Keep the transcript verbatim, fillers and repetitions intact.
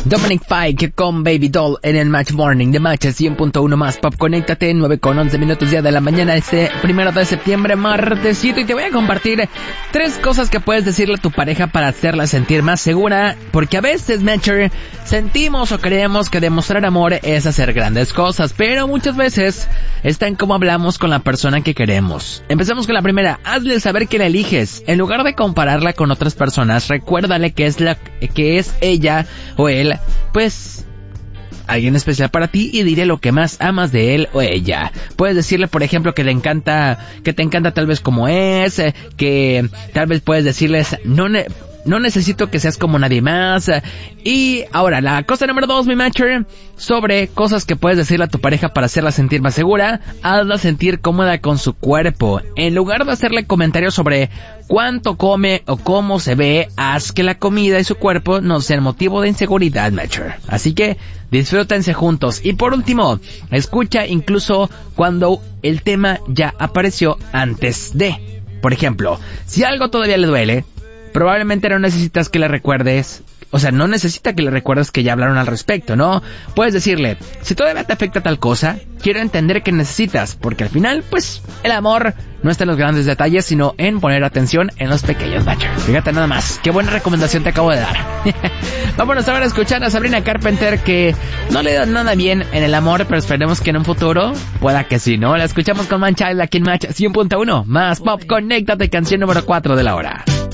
Dominic Fike con Baby Doll en el Match Morning de Match cien punto uno más Pop. Conéctate, nueve con once minutos día de la mañana, este primero de septiembre, martesito, y te voy a compartir tres cosas que puedes decirle a tu pareja para hacerla sentir más segura, porque a veces, Matcher, sentimos o creemos que demostrar amor es hacer grandes cosas, pero muchas veces está en cómo hablamos con la persona que queremos. Empecemos con la primera. Hazle saber que la eliges. En lugar de compararla con otras personas, recuérdale que es la que es ella o él, pues alguien especial para ti, y diré lo que más amas de él o ella. Puedes decirle, por ejemplo, que le encanta, que te encanta tal vez como es, que tal vez puedes decirles, no ne- no necesito que seas como nadie más. Y ahora, la cosa número dos, mi matcher, sobre cosas que puedes decirle a tu pareja para hacerla sentir más segura. Hazla sentir cómoda con su cuerpo. En lugar de hacerle comentarios sobre cuánto come o cómo se ve, haz que la comida y su cuerpo no sean motivo de inseguridad, matcher. Así que disfrútense juntos. Y por último, escucha incluso cuando el tema ya apareció antes de. Por ejemplo, si algo todavía le duele, probablemente no necesitas que le recuerdes, o sea, no necesita que le recuerdes que ya hablaron al respecto, ¿no? Puedes decirle, si todavía te afecta tal cosa, quiero entender que necesitas, porque al final, pues, el amor no está en los grandes detalles, sino en poner atención en los pequeños, matcher. Fíjate nada más, qué buena recomendación te acabo de dar. Vámonos ahora a escuchar a Sabrina Carpenter, que no le da nada bien en el amor, pero esperemos que en un futuro pueda que sí, ¿no? La escuchamos con Man Child aquí en Match cien punto uno, más Pop. Conéctate, canción número cuatro de la hora.